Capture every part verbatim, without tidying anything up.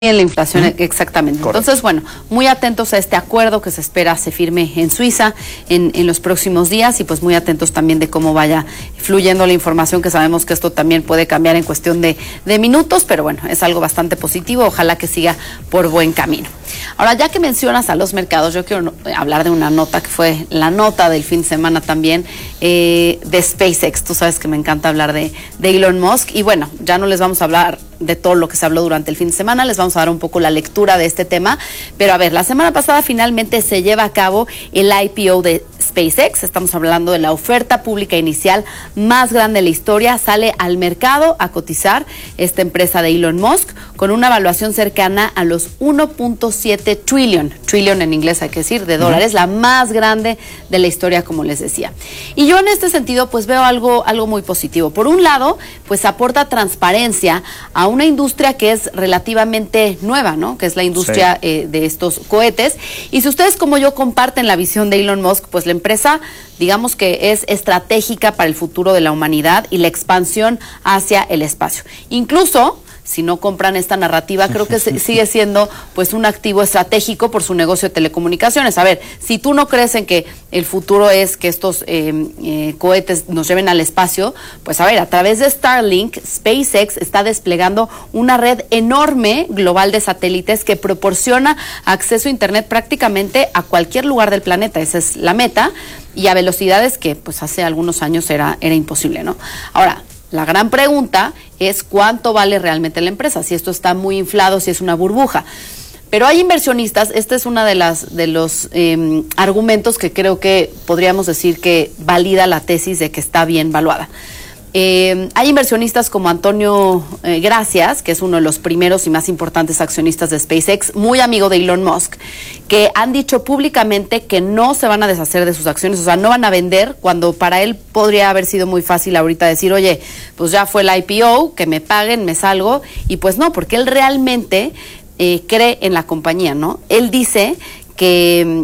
En la inflación, ¿Mm? exactamente. Correcto. Entonces, bueno, muy atentos a este acuerdo que se espera se firme en Suiza en, en los próximos días y pues muy atentos también de cómo vaya fluyendo la información, que sabemos que esto también puede cambiar en cuestión de, de minutos, pero bueno, es algo bastante positivo, ojalá que siga por buen camino. Ahora, ya que mencionas a los mercados, yo quiero hablar de una nota que fue la nota del fin de semana también eh, de SpaceX. Tú sabes que me encanta hablar de, de Elon Musk y bueno, ya no les vamos a hablar de todo lo que se habló durante el fin de semana, les vamos a dar un poco la lectura de este tema, pero a ver, la semana pasada finalmente se lleva a cabo el I P O de SpaceX, estamos hablando de la oferta pública inicial más grande de la historia, sale al mercado a cotizar esta empresa de Elon Musk con una evaluación cercana a los uno punto siete trillion, trillion en inglés hay que decir, de dólares, uh-huh. la más grande de la historia, como les decía. Y yo en este sentido pues veo algo, algo muy positivo. Por un lado, pues aporta transparencia a una industria que es relativamente nueva, ¿no? Que es la industria sí. eh, de estos cohetes. Y si ustedes como yo comparten la visión de Elon Musk, pues la empresa, digamos que es estratégica para el futuro de la humanidad y la expansión hacia el espacio. Incluso, si no compran esta narrativa, creo que sigue siendo pues un activo estratégico por su negocio de telecomunicaciones. A ver, si tú no crees en que el futuro es que estos eh, eh, cohetes nos lleven al espacio, pues a ver, a través de Starlink, SpaceX está desplegando una red enorme global de satélites que proporciona acceso a Internet prácticamente a cualquier lugar del planeta. Esa es la meta y a velocidades que pues hace algunos años era, era imposible, ¿no? Ahora, la gran pregunta es cuánto vale realmente la empresa, si esto está muy inflado, si es una burbuja. Pero hay inversionistas, este es uno de, las, de los eh, argumentos que creo que podríamos decir que valida la tesis de que está bien valuada. Eh, hay inversionistas como Antonio eh, Gracias, que es uno de los primeros y más importantes accionistas de SpaceX, muy amigo de Elon Musk, que han dicho públicamente que no se van a deshacer de sus acciones, o sea, no van a vender, cuando para él podría haber sido muy fácil ahorita decir, oye, pues ya fue el I P O, que me paguen, me salgo, y pues no, porque él realmente eh, cree en la compañía, ¿no? Él dice que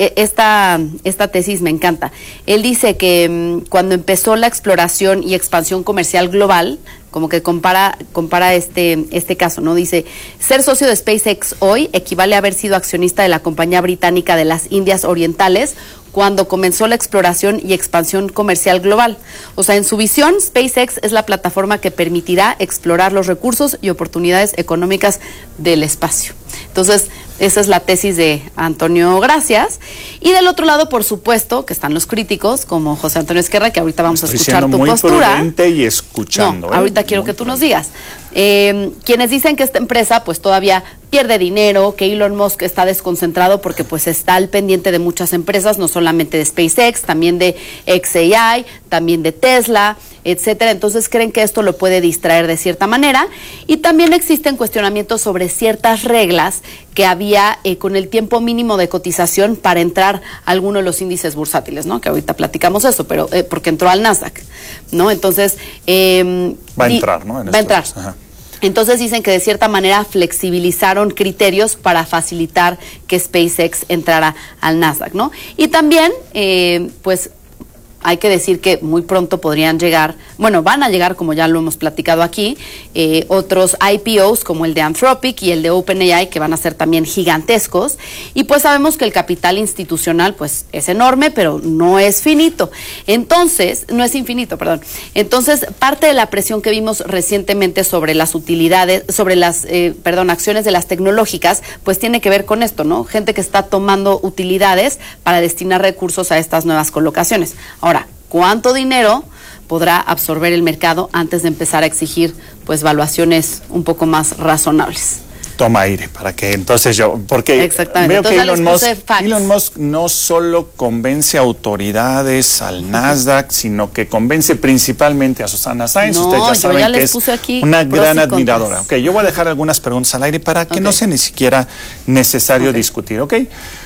esta, esta tesis me encanta. Él dice que cuando empezó la exploración y expansión comercial global, como que compara, compara este, este caso, ¿no? Dice, ser socio de SpaceX hoy equivale a haber sido accionista de la compañía británica de las Indias Orientales cuando comenzó la exploración y expansión comercial global. O sea, en su visión, SpaceX es la plataforma que permitirá explorar los recursos y oportunidades económicas del espacio. Entonces, esa es la tesis de Antonio Gracias. Y del otro lado, por supuesto, que están los críticos, como José Antonio Esquerra, que ahorita vamos Estoy a escuchar tu muy postura. Prudente y escuchando. No, ¿eh? Ahorita quiero muy que tú prudente. nos digas. Eh, quienes dicen que esta empresa pues todavía pierde dinero, que Elon Musk está desconcentrado porque pues está al pendiente de muchas empresas, no solamente de SpaceX, también de X A I, también de Tesla, etcétera. Entonces creen que esto lo puede distraer de cierta manera. Y también existen cuestionamientos sobre ciertas reglas que había eh, con el tiempo mínimo de cotización para entrar a alguno de los índices bursátiles, ¿no? Que ahorita platicamos eso, pero eh, porque entró al Nasdaq, ¿no? Entonces eh, va a entrar, ¿no? En va a entrar. Ajá. Entonces dicen que de cierta manera flexibilizaron criterios para facilitar que SpaceX entrara al Nasdaq, ¿no? Y también, eh, pues, hay que decir que muy pronto podrían llegar, bueno, van a llegar, como ya lo hemos platicado aquí, eh, otros I P Os como el de Anthropic y el de OpenAI, que van a ser también gigantescos. Y pues sabemos que el capital institucional pues es enorme, pero no es finito. Entonces, no es infinito, perdón. Entonces, parte de la presión que vimos recientemente sobre las utilidades, sobre las, eh, perdón, acciones de las tecnológicas, pues tiene que ver con esto, ¿no? Gente que está tomando utilidades para destinar recursos a estas nuevas colocaciones. Ahora, ¿cuánto dinero podrá absorber el mercado antes de empezar a exigir pues valuaciones un poco más razonables? Toma aire, para que entonces yo, porque Exactamente. veo entonces, que Elon Musk, Elon Musk no solo convence a autoridades al Nasdaq, sino que convence principalmente a Susana Sainz. No, Ustedes ya saben ya que es una gran admiradora. Okay, yo voy a dejar algunas preguntas al aire para que okay. no sea ni siquiera necesario okay. discutir, ¿ok?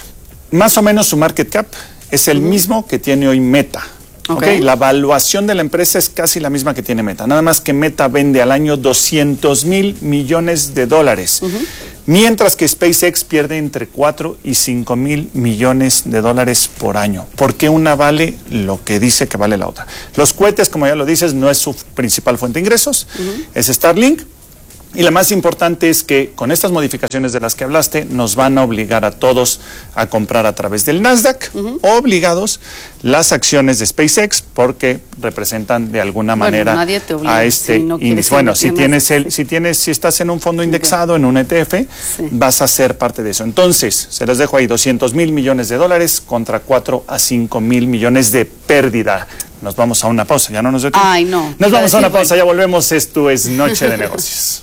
Más o menos su market cap es el uh-huh. mismo que tiene hoy Meta. Okay. Okay, la valuación de la empresa es casi la misma que tiene Meta, nada más que Meta vende al año doscientos mil millones de dólares, uh-huh. mientras que SpaceX pierde entre cuatro y cinco mil millones de dólares por año. ¿Por qué una vale lo que dice que vale la otra? Los cohetes, como ya lo dices, no es su principal fuente de ingresos, uh-huh. es Starlink. Y la más importante es que con estas modificaciones de las que hablaste, nos van a obligar a todos a comprar a través del Nasdaq, uh-huh. obligados, las acciones de SpaceX, porque representan de alguna bueno, manera nadie te obliga, a este si no índice. Bueno, si tienes el, si tienes, si estás en un fondo indexado, en un E T F, sí. vas a ser parte de eso. Entonces, se les dejo ahí doscientos mil millones de dólares contra cuatro a cinco mil millones de pérdida. Nos vamos a una pausa, ya no nos detenemos. Ay, no. Nos vamos a una pausa, ya volvemos. Esto es Noche de Negocios.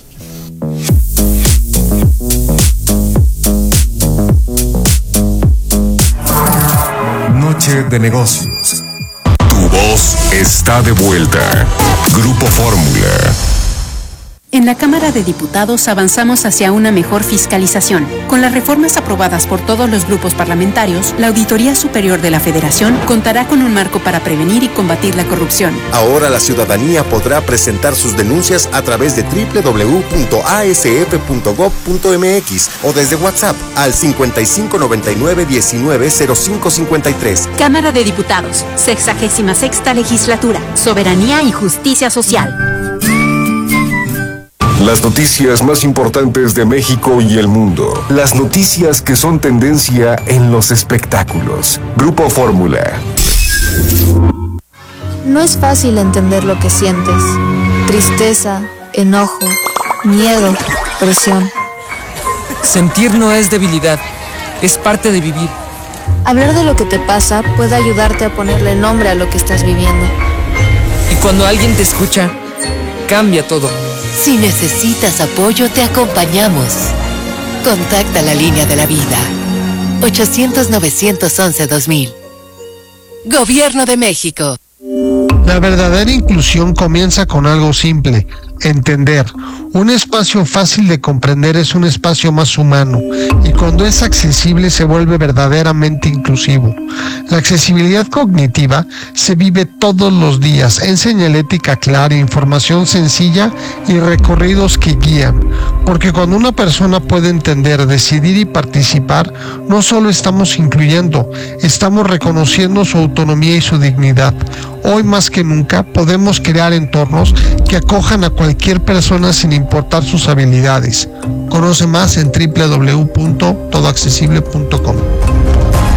Noche de Negocios. Tu voz está de vuelta. Grupo Fórmula. En la Cámara de Diputados avanzamos hacia una mejor fiscalización. Con las reformas aprobadas por todos los grupos parlamentarios, la Auditoría Superior de la Federación contará con un marco para prevenir y combatir la corrupción. Ahora la ciudadanía podrá presentar sus denuncias a través de doble u doble u doble u punto a s f punto gob punto m x o desde WhatsApp al cincuenta y cinco noventa y nueve diecinueve cero cinco cincuenta y tres. Cámara de Diputados, sexagésima sexta legislatura, soberanía y justicia social. Las noticias más importantes de México y el mundo. Las noticias que son tendencia en los espectáculos. Grupo Fórmula. No es fácil entender lo que sientes. Tristeza, enojo, miedo, presión. Sentir no es debilidad, es parte de vivir. Hablar de lo que te pasa puede ayudarte a ponerle nombre a lo que estás viviendo. Y cuando alguien te escucha, cambia todo. Si necesitas apoyo, te acompañamos. Contacta la línea de la vida. ochocientos, novecientos once, dos mil. Gobierno de México. La verdadera inclusión comienza con algo simple: entender. Un espacio fácil de comprender es un espacio más humano, y cuando es accesible se vuelve verdaderamente inclusivo. La accesibilidad cognitiva se vive todos los días en señalética clara, información sencilla y recorridos que guían. Porque cuando una persona puede entender, decidir y participar, no solo estamos incluyendo, estamos reconociendo su autonomía y su dignidad. Hoy más que nunca podemos crear entornos que acojan a cualquier persona sin importar sus habilidades. Conoce más en doble u doble u doble u punto todo accesible punto com.